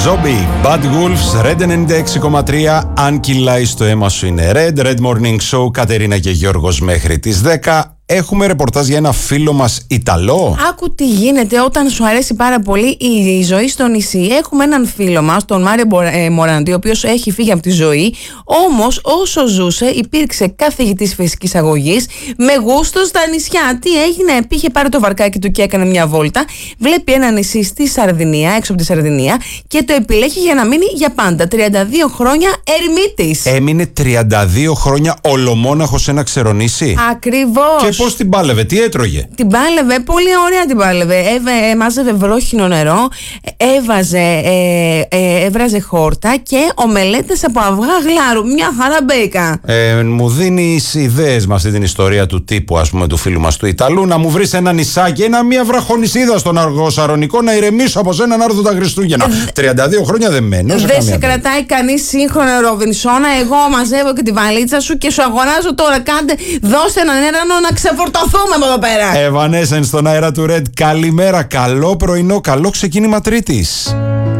Zombie, Bad Wolves, Red 96,3. Αν κυλάει στο αίμα σου είναι Red. Red Morning Show, Κατερίνα και Γιώργος μέχρι τις 10. Έχουμε ρεπορτάζ για ένα φίλο μας Ιταλό. Άκου τι γίνεται όταν σου αρέσει πάρα πολύ η ζωή στο νησί. Έχουμε έναν φίλο μας, τον Μάριο Μοράντι, ο οποίος έχει φύγει από τη ζωή. Όμως, όσο ζούσε, υπήρξε καθηγητής φυσικής αγωγής με γούστο στα νησιά. Τι έγινε, πήγε πάρει το βαρκάκι του και έκανε μια βόλτα. Βλέπει ένα νησί στη Σαρδινία, έξω από τη Σαρδινία, και το επιλέγει για να μείνει για πάντα. 32 χρόνια ερημίτης. Έμεινε 32 χρόνια ολομόναχος σε ένα ξερονήσι. Ακριβώς. Και πώς την πάλευε, τι έτρωγε? Την πάλευε, πολύ ωραία την πάλευε. Μάζευε βρόχινο νερό, έβραζε χόρτα και ομελέτες από αυγά γλάρου. Μια χαρά μπέικα. Μου δίνεις ιδέες με αυτή την ιστορία του τύπου, ας πούμε, του φίλου μας του Ιταλού, να μου βρεις ένα νησάκι, μια βραχονισίδα στον Αργοσαρονικό, να ηρεμήσω από σένα να έρθω τα Χριστούγεννα. 32 χρόνια δεν μένω. Δεν σε κρατάει κανείς σύγχρονο Ροβινσόνα. Εγώ μαζεύω και τη βαλίτσα σου και σου αγοράζω τώρα. Δώστε έναν έρανο να ξεφορτωθούμε από εδώ πέρα. Evanescence στον αέρα του Red. Καλημέρα, καλό πρωινό, καλό ξεκίνημα Τρίτης.